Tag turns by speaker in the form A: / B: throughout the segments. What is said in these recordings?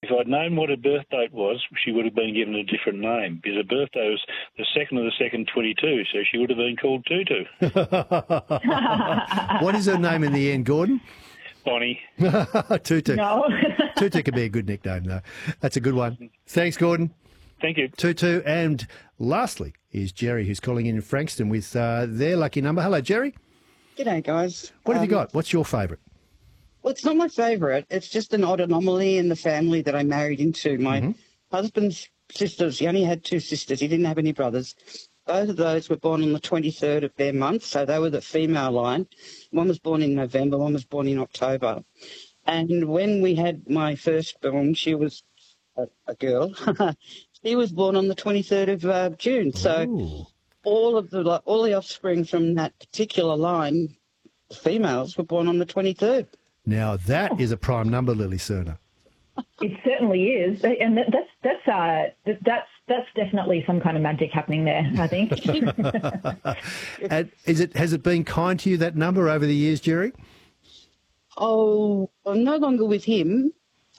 A: If I'd known what her birth date was, she would have been given a different name, because her birthday was the 2nd of the 2nd, 22, so she would have been called Tutu.
B: What is her name in the end, Gordon?
A: Bonnie.
B: Tutu.
C: No.
B: Tutu could be a good nickname, though. That's a good one. Thanks, Gordon.
A: Thank you.
B: Tutu. And lastly is Jerry, who's calling in Frankston with their lucky number. Hello, Jerry.
D: G'day, guys.
B: What have you got? What's your favourite?
D: Well, it's not my favourite. It's just an odd anomaly in the family that I married into. My husband's sisters, he only had 2 sisters. He didn't have any brothers. Both of those were born on the 23rd of their month, so they were the female line. One was born in November, one was born in October. And when we had my firstborn, she was a girl. She was born on the 23rd of June. So all the offspring from that particular line, the females, were born on the 23rd.
B: Now, that is a prime number, Lily Cerner.
C: It certainly is, and that's definitely some kind of magic happening there, I think.
B: And has it been kind to you, that number, over the years, Jerry?
D: Oh, I'm no longer with him.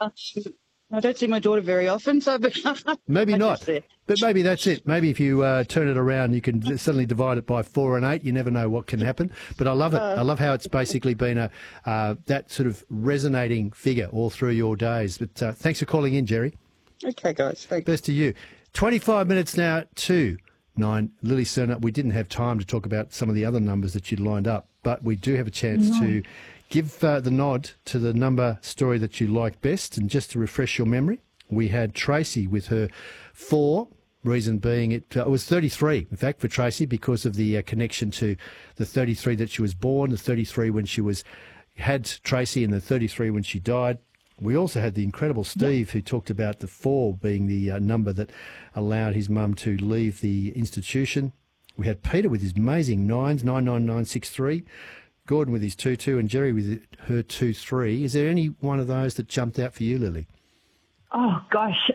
D: I don't see my daughter very often, so
B: maybe not. But maybe that's it. Maybe if you turn it around, you can suddenly divide it by 4 and 8. You never know what can happen. But I love it. I love how it's basically been that sort of resonating figure all through your days. But thanks for calling in, Jerry.
D: Okay, guys. Thanks.
B: Best to you. 25 minutes now to 9. Lily Cerner, we didn't have time to talk about some of the other numbers that you'd lined up, but we do have a chance to give the nod to the number story that you liked best. And just to refresh your memory, we had Tracy with her 4, reason being it was 33, in fact, for Tracy, because of the connection to the 33 that she was born, the 33 when she had Tracy, and the 33 when she died. We also had the incredible Steve, who talked about the 4 being the number that allowed his mum to leave the institution. We had Peter with his amazing 9s, 99963. Gordon with his 2-2, and Jerry with her 2-3. Is there any one of those that jumped out for you, Lily?
C: Oh, gosh.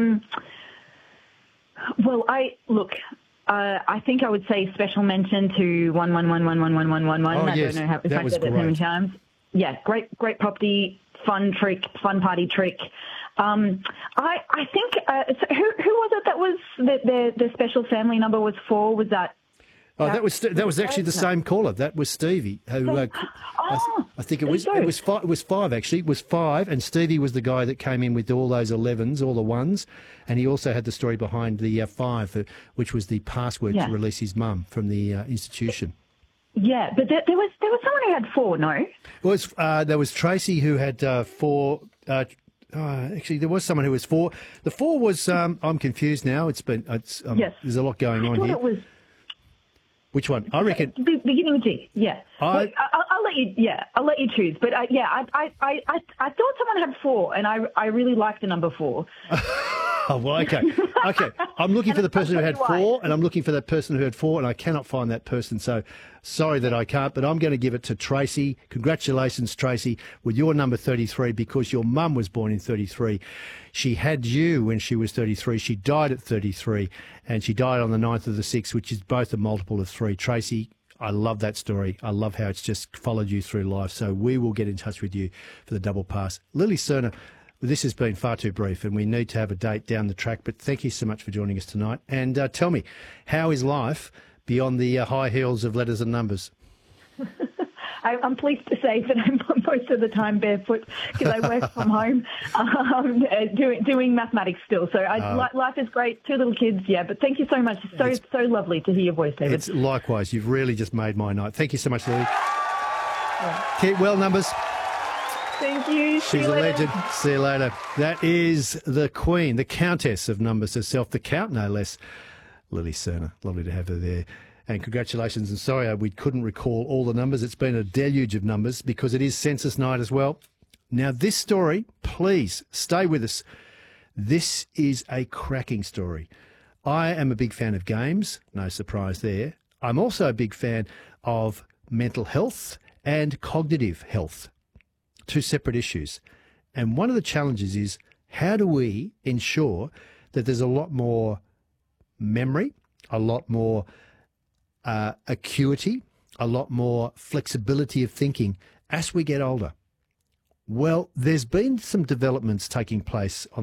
C: Well, I think I would say special mention to 111111111. I don't know if I said that 7 times. Yeah, great property, fun party trick. I think who was it that was the special family number was 4? Was that?
B: Oh, that was actually the same caller. That was Stevie, who I think it was 5. It was 5 actually. It was 5, and Stevie was the guy that came in with all those 11s, all the 1s, and he also had the story behind the 5, which was the password to release his mum from the institution. Yeah,
C: but there was someone who had 4. No,
B: there was Tracy who had 4. Actually, there was someone who was 4. The 4 was. I'm confused now. There's a lot going on here.
C: It was.
B: Which one? I reckon
C: beginning with G. Yeah, I'll let you. Yeah, I'll let you choose. But I thought someone had 4, and I really liked the number 4.
B: Oh, well, okay. I'm looking for the person who had 4, and I'm looking for that person who had 4, and I cannot find that person. So sorry that I can't, but I'm going to give it to Tracy. Congratulations, Tracy, with your number 33, because your mum was born in 33. She had you when she was 33. She died at 33, and she died on the 9th of the 6th, which is both a multiple of 3. Tracy, I love that story. I love how it's just followed you through life. So we will get in touch with you for the double pass. Lily Cerner, this has been far too brief, and we need to have a date down the track. But thank you so much for joining us tonight. And tell me, how is life beyond the high heels of letters and numbers?
C: I'm pleased to say that I'm most of the time barefoot because I work from home, doing mathematics still. So life is great. 2 little kids, but thank you so much. It's so lovely to hear your voice, David.
B: It's likewise. You've really just made my night. Thank you so much, Lily. Keep well, numbers.
C: Thank you.
B: She's a legend. See you later. That is the Queen, the Countess of Numbers herself, the Count no less, Lily Cerner. Lovely to have her there. And congratulations, and sorry we couldn't recall all the numbers. It's been a deluge of numbers because it is census night as well. Now, this story, please stay with us. This is a cracking story. I am a big fan of games, no surprise there. I'm also a big fan of mental health and cognitive health, 2 separate issues. And one of the challenges is, how do we ensure that there's a lot more memory, a lot more acuity, a lot more flexibility of thinking as we get older? Well, there's been some developments taking place on